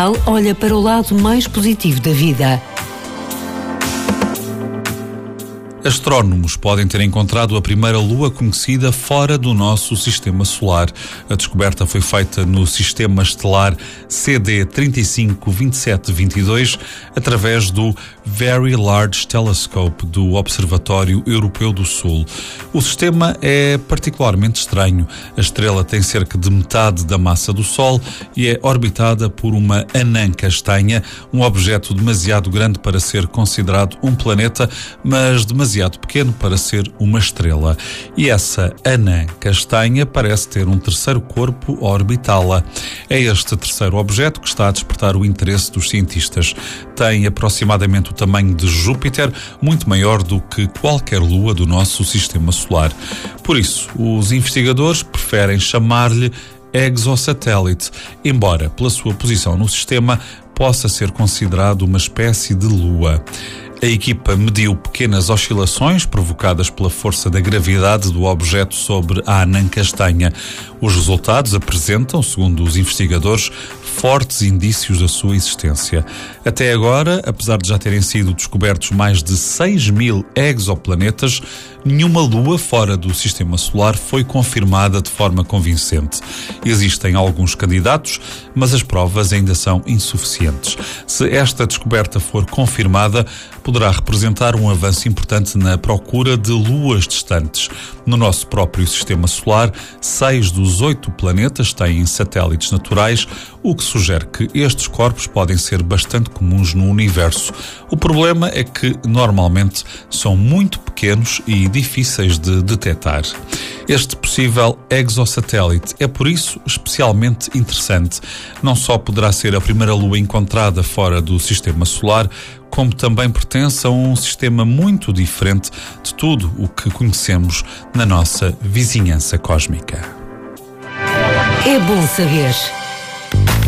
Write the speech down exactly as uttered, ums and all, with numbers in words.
Portugal olha para o lado mais positivo da vida. Astrónomos podem ter encontrado a primeira lua conhecida fora do nosso sistema solar. A descoberta foi feita no sistema estelar C D trinta e cinco vinte e sete vinte e dois através do Very Large Telescope do Observatório Europeu do Sul. O sistema é particularmente estranho. A estrela tem cerca de metade da massa do Sol e é orbitada por uma anã castanha, um objeto demasiado grande para ser considerado um planeta, mas demasiado demasiado pequeno para ser uma estrela. E essa anã castanha parece ter um terceiro corpo a orbitá-la. É este terceiro objeto que está a despertar o interesse dos cientistas. Tem aproximadamente o tamanho de Júpiter, muito maior do que qualquer lua do nosso sistema solar. Por isso, os investigadores preferem chamar-lhe exossatélite, embora, pela sua posição no sistema, possa ser considerado uma espécie de lua. A equipa mediu pequenas oscilações provocadas pela força da gravidade do objeto sobre a anã castanha. Os resultados apresentam, segundo os investigadores, fortes indícios da sua existência. Até agora, apesar de já terem sido descobertos mais de seis mil exoplanetas, nenhuma lua fora do sistema solar foi confirmada de forma convincente. Existem alguns candidatos, mas as provas ainda são insuficientes. Se esta descoberta for confirmada, poderá representar um avanço importante na procura de luas distantes. No nosso próprio sistema solar, seis dos oito planetas têm satélites naturais, o que sugere que estes corpos podem ser bastante comuns no universo. O problema é que, normalmente, são muito pequenos e difíceis de detectar. Este possível exossatélite é, por isso, especialmente interessante. Não só poderá ser a primeira lua encontrada fora do sistema solar, como também pertence a um sistema muito diferente de tudo o que conhecemos na nossa vizinhança cósmica. É bom saber.